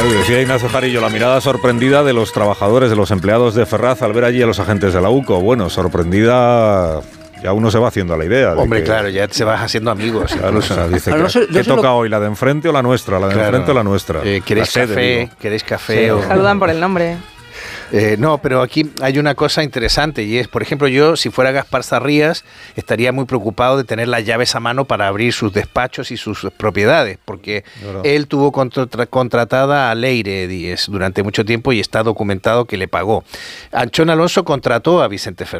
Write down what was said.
Decía Ignacio Jarillo, la mirada sorprendida de los trabajadores, de los empleados de Ferraz al ver allí a los agentes de la UCO. Bueno, sorprendida, ya uno se va haciendo a la idea. Hombre, claro, ya se vas haciendo amigos. Claro, o sea, dice, ¿qué toca hoy? ¿La de enfrente o la nuestra? ¿La de enfrente o la nuestra? ¿Queréis café? ¿Queréis café? Sí. Saludan por el nombre. No, pero aquí hay una cosa interesante y es, por ejemplo, yo, si fuera Gaspar Zarrías, estaría muy preocupado de tener las llaves a mano para abrir sus despachos y sus propiedades, porque él tuvo contratada a Leire Díez durante mucho tiempo y está documentado que le pagó. Anchón Alonso contrató a Vicente Fernández.